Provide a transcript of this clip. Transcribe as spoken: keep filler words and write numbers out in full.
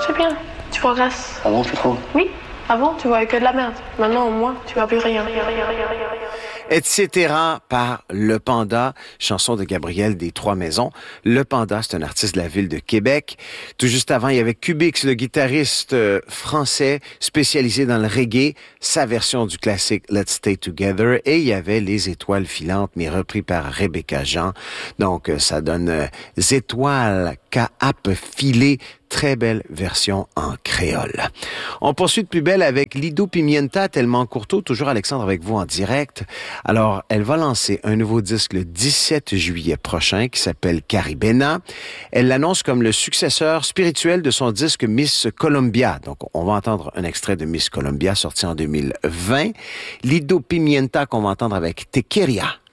C'est bien. Tu progresses. Ah bon, tu trouves? Oui. Avant, tu voyais que de la merde. Maintenant, au moins, tu vois plus rien. Etc. par Le Panda, chanson de Gabriel des Trois-Maisons. Le Panda, c'est un artiste de la ville de Québec. Tout juste avant, il y avait Cubix, le guitariste euh, français spécialisé dans le reggae, sa version du classique Let's Stay Together. Et il y avait Les Étoiles filantes, mais repris par Rebecca Jean. Donc, euh, ça donne euh, Étoiles qu'a ap filé. Très belle version en créole. On poursuit de plus belle avec Lido Pimienta, tellement courteau, toujours Alexandre avec vous en direct. Alors, elle va lancer un nouveau disque le dix-sept juillet prochain qui s'appelle Caribena. Elle l'annonce comme le successeur spirituel de son disque Miss Colombia. Donc, on va entendre un extrait de Miss Colombia sorti en deux mille vingt. Lido Pimienta qu'on va entendre avec Te Queria.